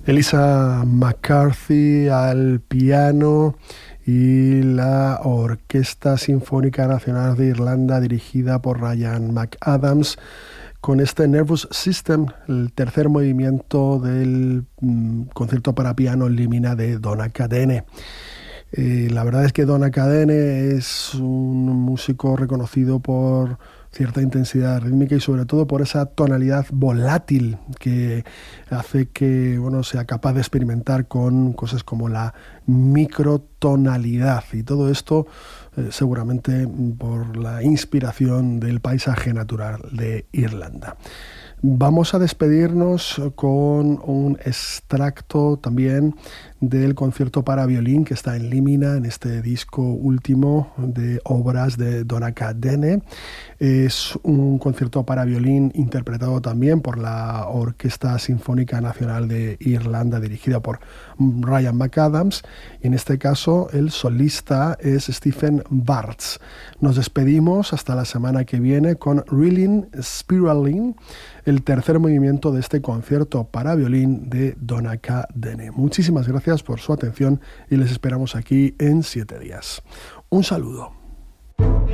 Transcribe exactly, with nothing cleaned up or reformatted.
Elisa McCarthy al piano y la Orquesta Sinfónica Nacional de Irlanda dirigida por Ryan McAdams con este Nervous System, el tercer movimiento del mm, concierto para piano Limina de Donnacha Cadene. Eh, la verdad es que Donnacha Cadene es un músico reconocido por cierta intensidad rítmica y sobre todo por esa tonalidad volátil que hace que bueno, sea capaz de experimentar con cosas como la microtonalidad y todo esto eh, seguramente por la inspiración del paisaje natural de Irlanda. Vamos a despedirnos con un extracto también del concierto para violín que está en Limina, en este disco último de obras de Donnacha Cadene. Es un concierto para violín interpretado también por la Orquesta Sinfónica Nacional de Irlanda, dirigida por Ryan McAdams, y en este caso el solista es Stephen Bartz. Nos despedimos hasta la semana que viene con Reeling Spiraling, el tercer movimiento de este concierto para violín de Donnacha Cadene. Muchísimas gracias por su atención y les esperamos aquí en siete días. Un saludo.